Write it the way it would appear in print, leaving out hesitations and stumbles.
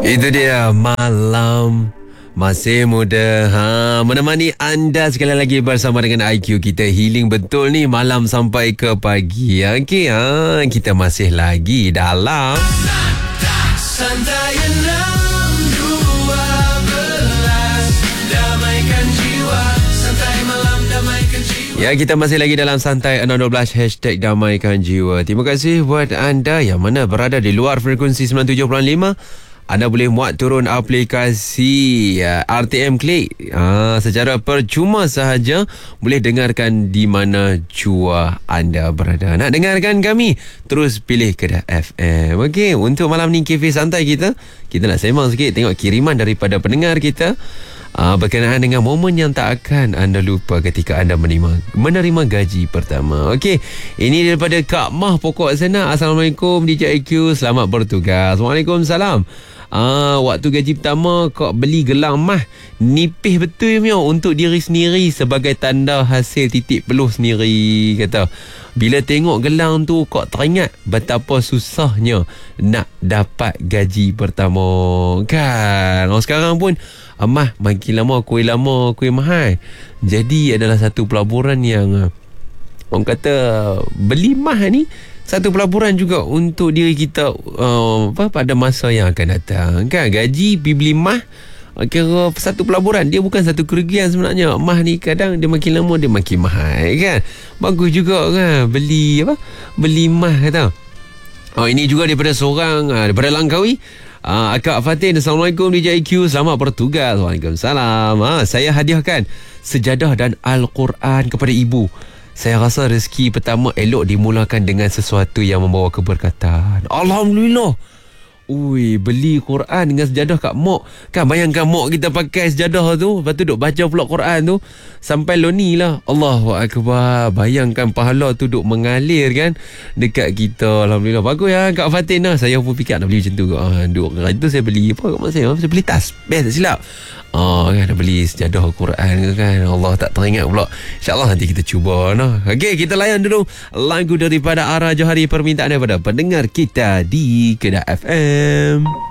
Itu dia Malam Masih Muda menemani anda sekali lagi bersama dengan IQ. Kita healing betul ni malam sampai ke pagi. Okey, kita masih lagi dalam Santai 6.12 Damaikan jiwa. Santai malam damaikan jiwa. Ya, kita masih lagi dalam Santai 6.12 Hashtag Damaikan Jiwa. Terima kasih buat anda yang mana berada di luar frekuensi 97.5. Anda boleh muat turun aplikasi RTM Klik secara percuma sahaja. Boleh dengarkan di mana jua anda berada. Nak dengarkan kami? Terus pilih Kedah FM. Okey, untuk malam ni Cafe Santai kita nak sembang sikit, tengok kiriman daripada pendengar kita berkenaan dengan momen yang tak akan anda lupa ketika anda menerima gaji pertama. Okey, ini daripada Kak Mah Pokok Sana. Assalamualaikum DJ IQ, selamat bertugas. Waalaikumsalam. Waktu gaji pertama kau beli gelang mah nipis betul punya untuk diri sendiri sebagai tanda hasil titik peluh sendiri, kata. Bila tengok gelang tu kau teringat betapa susahnya nak dapat gaji pertama, kan? Sekarang pun mah makin lama kuih mahal. Jadi adalah satu pelaburan yang orang kata beli mah ni satu pelaburan juga untuk diri kita pada masa yang akan datang, kan? Gaji pergi beli mah kira satu pelaburan. Dia bukan satu kerugian sebenarnya. Mah ni kadang dia makin lama dia makin mahal, kan? Bagus juga kan beli mah, kata. Ini juga daripada seorang daripada Langkawi. Akak Fatin. Assalamualaikum DJ IQ, selamat bertugas. Waalaikumsalam. Saya hadiahkan sejadah dan Al-Quran kepada ibu. Saya rasa rezeki pertama elok dimulakan dengan sesuatu yang membawa keberkatan. Alhamdulillah. Ui, beli Quran dengan sejadah kat Mok. Kan bayangkan Mok kita pakai sejadah tu, lepas tu duk baca pula Quran tu sampai loni lah. Allahu Akbar. Bayangkan pahala tu duk mengalir kan dekat kita. Alhamdulillah. Bagus ya Kak Fatin lah. Saya pun fikir nak beli macam tu. Duk itu saya beli apa kat mak saya? Saya beli tas. Best tak silap. Kan nak beli sejadah Quran kan. Allah tak teringat pula. InsyaAllah nanti kita cuba nah. Okey, kita layan dulu lagu daripada Ara Johari, permintaan daripada pendengar kita di Kedah FM.